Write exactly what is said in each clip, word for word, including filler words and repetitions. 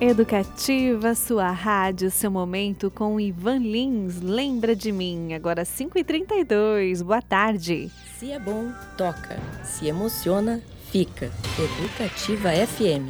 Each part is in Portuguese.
Educativa, sua rádio, seu momento com Ivan Lins. Lembra de mim, agora cinco e trinta e dois. Boa tarde. Se é bom, toca. Se emociona, fica. Educativa F M.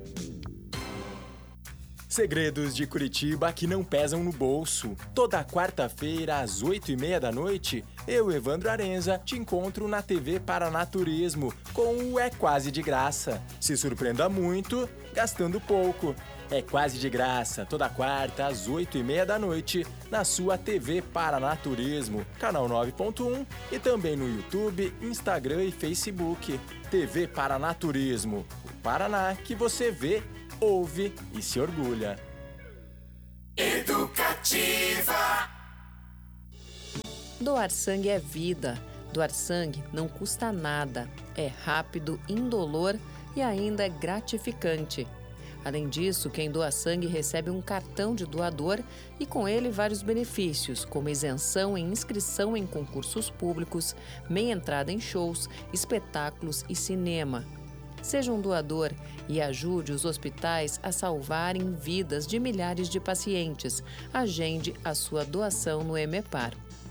Segredos de Curitiba que não pesam no bolso. Toda quarta-feira, às oito e meia da noite, eu, Evandro Arenza, te encontro na T V Paranaturismo com o É Quase de Graça. Se surpreenda muito, gastando pouco. É quase de graça, toda quarta, às oito e meia da noite, na sua T V Paranaturismo, canal nove ponto um e também no YouTube, Instagram e Facebook. T V Paranaturismo, o Paraná que você vê, ouve e se orgulha. Educativa. Doar sangue é vida. Doar sangue não custa nada. É rápido, indolor e ainda é gratificante. Além disso, quem doa sangue recebe um cartão de doador e com ele vários benefícios, como isenção em inscrição em concursos públicos, meia entrada em shows, espetáculos e cinema. Seja um doador e ajude os hospitais a salvarem vidas de milhares de pacientes. Agende a sua doação no Emepar.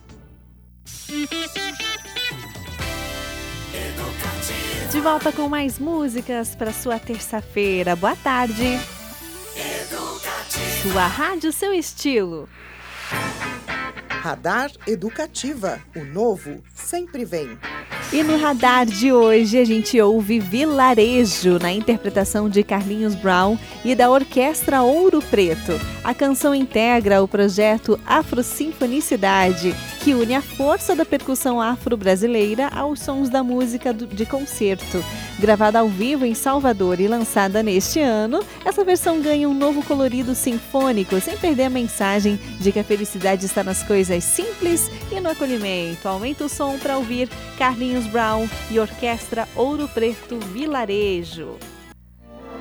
De volta com mais músicas para sua terça-feira. Boa tarde. Sua rádio, seu estilo. Radar Educativa. O novo sempre vem. E no radar de hoje a gente ouve Vilarejo, na interpretação de Carlinhos Brown e da Orquestra Ouro Preto. A canção integra o projeto Afrosinfonicidade, que une a força da percussão afro-brasileira aos sons da música de concerto. Gravada ao vivo em Salvador e lançada neste ano, essa versão ganha um novo colorido sinfônico, sem perder a mensagem de que a felicidade está nas coisas simples e no acolhimento. Aumenta o som para ouvir Carlinhos Brown e Orquestra Ouro Preto Vilarejo.